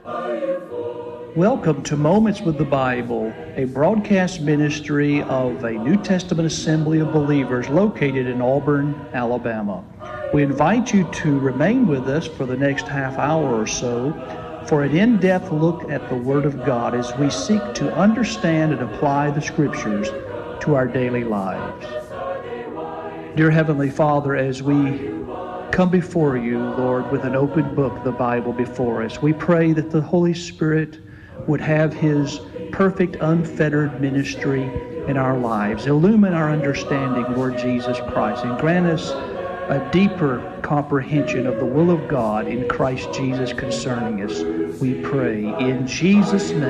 Welcome to Moments with the Bible, a broadcast ministry of a New Testament Assembly of Believers located in Auburn, Alabama. We invite you to remain with us for the next half hour or so for an in-depth look at the Word of God as we seek to understand and apply the Scriptures to our daily lives. Dear Heavenly Father, as we come before you, Lord, with an open book, the Bible, before us, we pray that the Holy Spirit would have His perfect, unfettered ministry in our lives. Illumine our understanding, Lord Jesus Christ, and grant us a deeper comprehension of the will of God in Christ Jesus concerning us. We pray in Jesus' name.